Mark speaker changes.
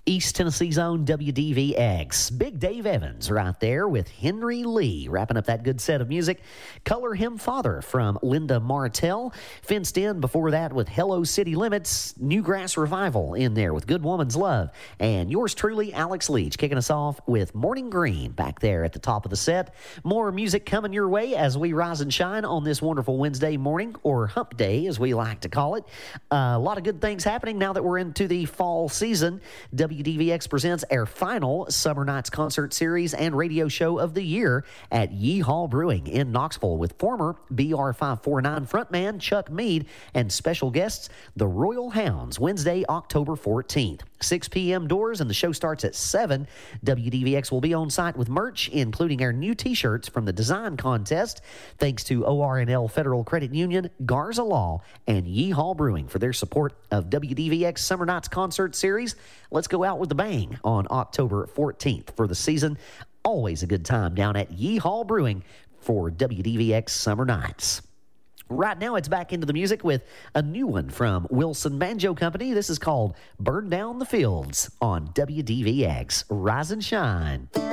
Speaker 1: East Tennessee's own WDVX. Big Dave Evans right there with Henry Lee, wrapping up that good set of music. Color Him Father from Linda Martell. Fenced In before that with Hello City Limits. Newgrass Revival in there with Good Woman's Love. And yours truly, Alex Leach, kicking us off with Morning Green back there at the top of the set. More music coming your way as we rise and shine on this wonderful Wednesday morning, or hump day as we like to call it. A lot of good things happening now that we're into the fall season. WDVX presents our final Summer Nights concert series and radio show of the year at Yeehaw Brewing in Knoxville with former BR549 frontman Chuck Mead and special guests, the Royal Hounds, Wednesday, October 14th. 6 p.m. doors, and the show starts at 7. WDVX will be on site with merch, including our new T-shirts from the design contest, thanks to ORNL Federal Credit Union, Garza Law, and Yeehaw Brewing for their support of WDVX Summer Nights Concert Series. Let's go out with a bang on October 14th for the season. Always a good time down at Yeehaw Brewing for WDVX Summer Nights. Right now, it's back into the music with a new one from Wilson Banjo Company. This is called Burn Down the Fields on WDVX. Rise and shine.